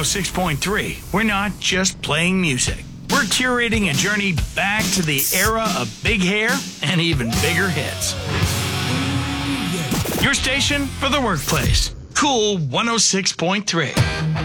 106.3, we're not just playing music. We're curating a journey back to the era of big hair and even bigger hits. Your station for the workplace. Cool 106.3.